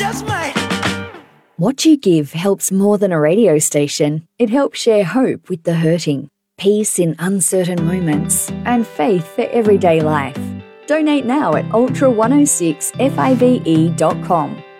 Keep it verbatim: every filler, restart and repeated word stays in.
just might. What you give helps more than a radio station. It helps share hope with the hurting, peace in uncertain moments, and faith for everyday life. Donate now at ultra one oh six five e dot com.